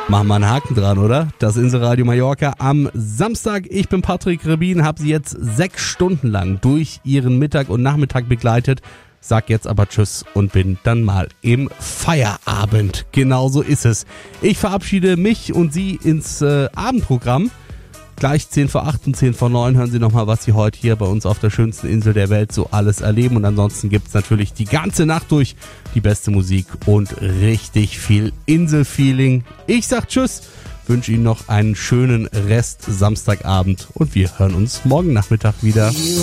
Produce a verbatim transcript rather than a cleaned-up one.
Machen wir einen Haken dran, oder? Das Inselradio Mallorca am Samstag. Ich bin Patrick Rebin, habe Sie jetzt sechs Stunden lang durch Ihren Mittag und Nachmittag begleitet. Sag jetzt aber Tschüss und bin dann mal im Feierabend. Genauso ist es. Ich verabschiede mich und Sie ins äh, Abendprogramm. Gleich zehn vor acht und zehn vor neun hören Sie nochmal, was Sie heute hier bei uns auf der schönsten Insel der Welt so alles erleben. Und ansonsten gibt's natürlich die ganze Nacht durch die beste Musik und richtig viel Inselfeeling. Ich sag Tschüss, wünsche Ihnen noch einen schönen Rest Samstagabend und wir hören uns morgen Nachmittag wieder.